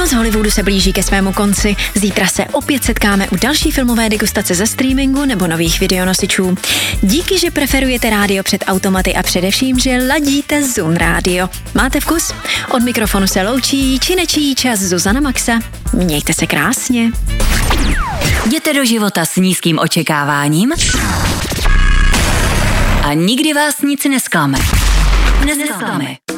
Velmoc Hollywoodu se blíží ke svému konci. Zítra se opět setkáme u další filmové degustace ze streamingu nebo nových videonosičů. Díky, že preferujete rádio před automaty a především, že ladíte Zun rádio. Máte vkus? Od mikrofonu se loučí či nečí čas Zuzana Maxa. Mějte se krásně. Jděte do života s nízkým očekáváním a nikdy vás nic nesklame. Nesklame.